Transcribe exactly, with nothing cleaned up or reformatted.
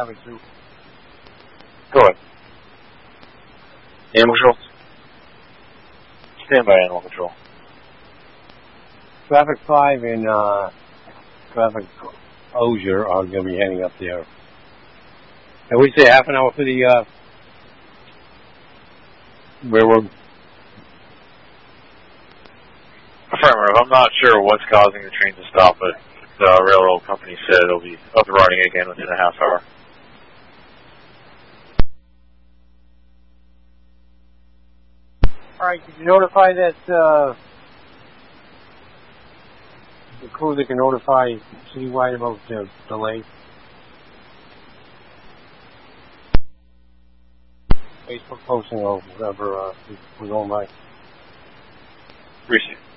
Having to. Go ahead. Animal Control. Stand by, Animal Control. Traffic five and uh, Traffic Osier are going to be heading up there. And we say half an hour for the uh, railroad. Affirmative. I'm not sure what's causing the train to stop, but the railroad company said it'll be up and running again within a half hour. All right, did you notify that uh, the crew that can notify Citywide about the delay? Facebook posting or whatever uh, we're going by. Receive.